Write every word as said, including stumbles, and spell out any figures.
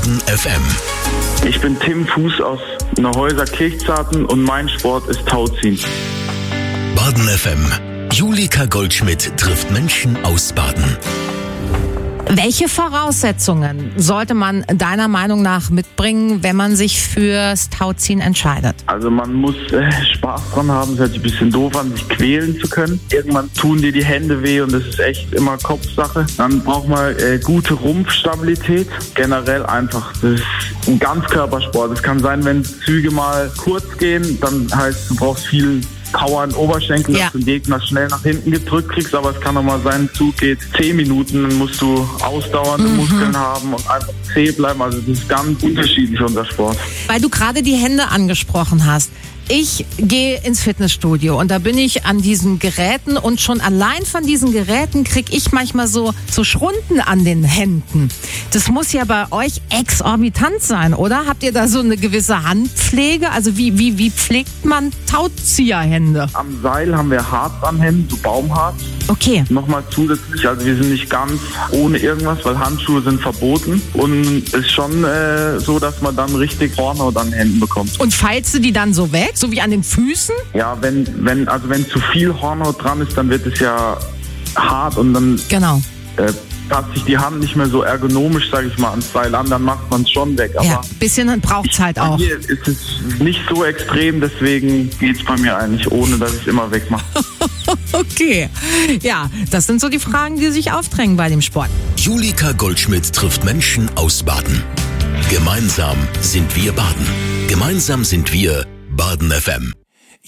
Baden F M. Ich bin Tim Fuß aus Neuhäuser Kirchzarten und mein Sport ist Tauziehen. Baden F M. Julika Goldschmidt trifft Menschen aus Baden. Welche Voraussetzungen sollte man deiner Meinung nach mitbringen, wenn man sich fürs Tauziehen entscheidet? Also man muss äh, Spaß dran haben, es hört sich ein bisschen doof an, sich quälen zu können. Irgendwann tun dir die Hände weh und das ist echt immer Kopfsache. Dann braucht man äh, gute Rumpfstabilität. Generell einfach, das ist ein Ganzkörpersport. Es kann sein, wenn Züge mal kurz gehen, dann heißt du brauchst viel Power in den Oberschenkel, ja. dass du den Gegner schnell nach hinten gedrückt kriegst, aber es kann auch mal sein, Zug geht zehn Minuten, dann musst du ausdauernde mhm. Muskeln haben und einfach zäh bleiben, also das ist ganz unterschiedlich, unser Sport. Weil du gerade die Hände angesprochen hast. Ich gehe ins Fitnessstudio und da bin ich an diesen Geräten und schon allein von diesen Geräten kriege ich manchmal so, so Schrunden an den Händen. Das muss ja bei euch exorbitant sein, oder? Habt ihr da so eine gewisse Handpflege? Also wie, wie, wie pflegt man Tauzieherhände? Am Seil haben wir Harz an Händen, so Baumharz. Okay. Nochmal zusätzlich, also wir sind nicht ganz ohne irgendwas, weil Handschuhe sind verboten und es ist schon äh, so, dass man dann richtig Hornhaut an den Händen bekommt. Und feilst du die dann so weg, so wie an den Füßen? Ja, wenn, wenn, also wenn zu viel Hornhaut dran ist, dann wird es ja hart und dann genau. äh, passt sich die Hand nicht mehr so ergonomisch, sage ich mal, ans Seil an, dann macht man es schon weg. Aber ja, ein bisschen braucht es halt auch. Hier ist es nicht so extrem, deswegen geht es bei mir eigentlich, ohne dass ich es immer wegmache. Okay, ja, das sind so die Fragen, die sich aufdrängen bei dem Sport. Julika Goldschmidt trifft Menschen aus Baden. Gemeinsam sind wir Baden. Gemeinsam sind wir Baden F M.